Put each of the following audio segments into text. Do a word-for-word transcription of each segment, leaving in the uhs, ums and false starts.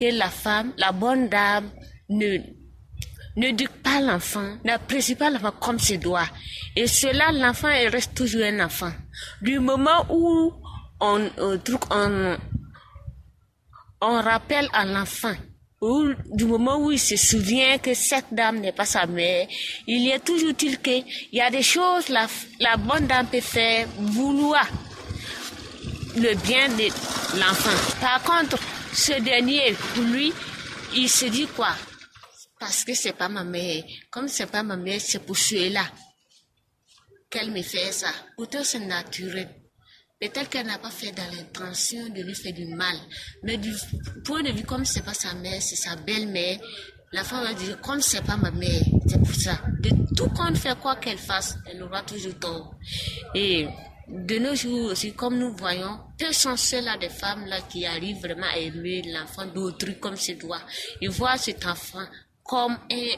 que la femme, la bonne dame, ne, n'éduque pas l'enfant, n'apprécie pas l'enfant comme se doit. Et cela, l'enfant, il reste toujours un enfant. Du moment où on, on, on, on rappelle à l'enfant, ou du moment où il se souvient que cette dame n'est pas sa mère, il y a toujours il qu'il y a des choses la, la bonne dame peut faire vouloir le bien de l'enfant. Par contre, ce dernier, pour lui, il se dit quoi? Parce que c'est pas ma mère. Comme c'est pas ma mère, c'est pour celui-là qu'elle me fait ça. Pourtant, c'est naturel. Peut-être qu'elle n'a pas fait dans l'intention de lui faire du mal. Mais du point de vue, comme c'est pas sa mère, c'est sa belle-mère, la femme va dire, comme c'est pas ma mère, c'est pour ça. De tout compte fait quoi qu'elle fasse, elle aura toujours tort. Et de nos jours aussi, comme nous voyons, peu sont ceux-là des femmes-là qui arrivent vraiment à aimer l'enfant d'autrui comme se doit. Ils voient cet enfant comme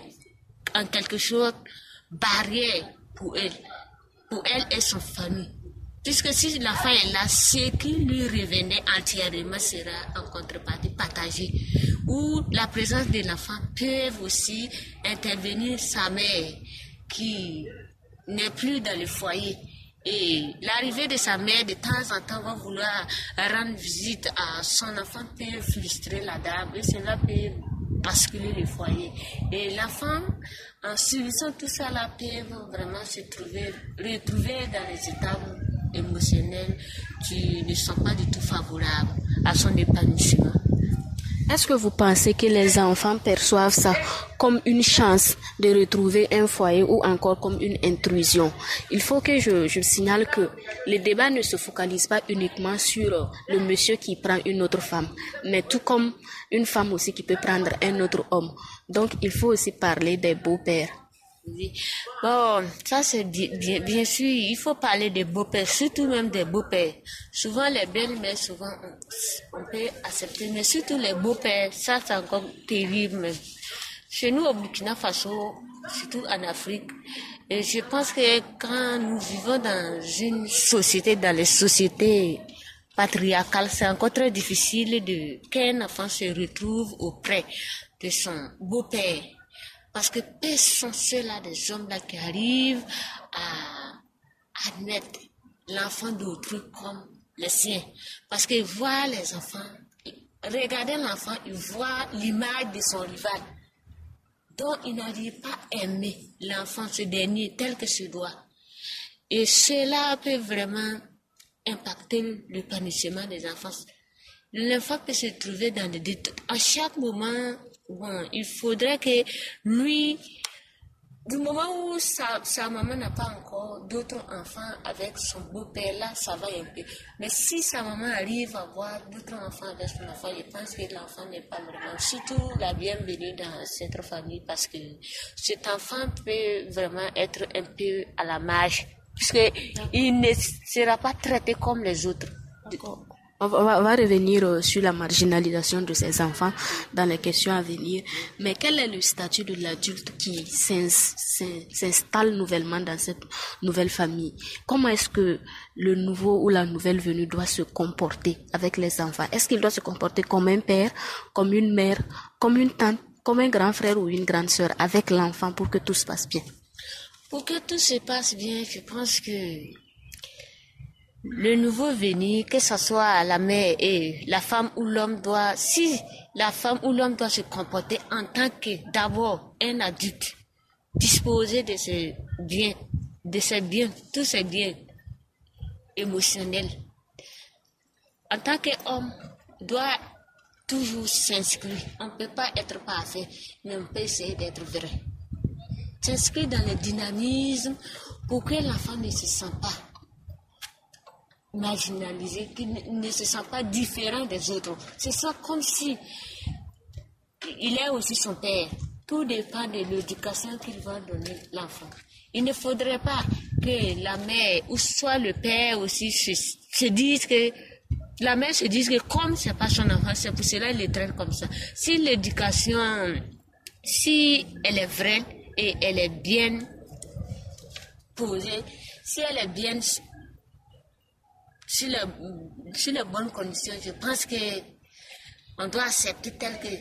un, en quelque chose, barrière pour elle, pour elle et son famille. Puisque si l'enfant est là, ce qui lui revenait entièrement sera en contrepartie partagée. Ou la présence de l'enfant peut aussi intervenir sa mère qui n'est plus dans le foyer. Et l'arrivée de sa mère de temps en temps va vouloir rendre visite à son enfant peut frustrer la dame et cela peut basculer le foyer. Et l'enfant, en subissant tout ça, là, peut vraiment se trouver, retrouver dans les états émotionnels qui ne sont pas du tout favorables à son épanouissement. Est-ce que vous pensez que les enfants perçoivent ça comme une chance de retrouver un foyer ou encore comme une intrusion? Il faut que je, je signale que le débat ne se focalise pas uniquement sur le monsieur qui prend une autre femme, mais tout comme une femme aussi qui peut prendre un autre homme. Donc, il faut aussi parler des beaux-pères. Oui. Bon, ça c'est bien, bien sûr, il faut parler des beaux-pères, surtout même des beaux-pères. Souvent les belles-mères, souvent on, on peut accepter, mais surtout les beaux-pères, ça c'est encore terrible même. Chez nous au Burkina Faso, surtout en Afrique, et je pense que quand nous vivons dans une société, dans les sociétés patriarcales, c'est encore très difficile de qu'un enfant se retrouve auprès de son beau-père. Parce que peu sont ceux-là, des hommes-là qui arrivent à admettre l'enfant d'autrui comme le sien. Parce qu'ils voient les enfants, regardez l'enfant, ils voient l'image de son rival. Donc, ils n'arrivent pas à aimer l'enfant, ce dernier, tel que se doit. Et cela peut vraiment impacter l'épanouissement des enfants. L'enfant peut se trouver dans des détours. À chaque moment, bon, il faudrait que lui, du moment où sa, sa maman n'a pas encore d'autres enfants avec son beau-père, là, ça va un peu. Mais si sa maman arrive à avoir d'autres enfants avec son enfant, je pense que l'enfant n'est pas vraiment, surtout la bienvenue dans cette famille, parce que cet enfant peut vraiment être un peu à la marge, puisqu'il ne sera pas traité comme les autres. D'accord. On va, on va revenir sur la marginalisation de ces enfants dans les questions à venir. Mais quel est le statut de l'adulte qui s'installe nouvellement dans cette nouvelle famille? Comment est-ce que le nouveau ou la nouvelle venue doit se comporter avec les enfants? Est-ce qu'il doit se comporter comme un père, comme une mère, comme une tante, comme un grand frère ou une grande sœur avec l'enfant pour que tout se passe bien? Pour que tout se passe bien, je pense que le nouveau venu, que ce soit la mère et la femme ou l'homme doit, si la femme ou l'homme doit se comporter en tant que d'abord un adulte, disposer de ses biens, de ses biens, tous ses biens émotionnels. En tant qu'homme, doit toujours s'inscrire. On ne peut pas être parfait, mais on peut essayer d'être vrai. S'inscrire dans le dynamisme pour que l'enfant ne se sente pas marginalisé, qui ne, ne se sent pas différent des autres. C'est ça comme si il est aussi son père. Tout dépend de l'éducation qu'il va donner l'enfant. Il ne faudrait pas que la mère ou soit le père aussi se, se dise que la mère se dise que comme c'est pas son enfant, c'est pour cela qu'il le traite comme ça. Si l'éducation, si elle est vraie et elle est bien posée, si elle est bien Sur les, sur les bonnes conditions, je pense que On doit accepter tel que